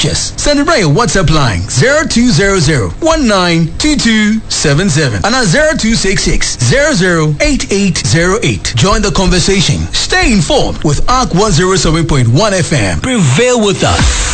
pictures. Send it by your WhatsApp line 0200-192277 and at 0266 008808. Join the conversation. Stay informed with ARC 107.1 FM. Prevail with us.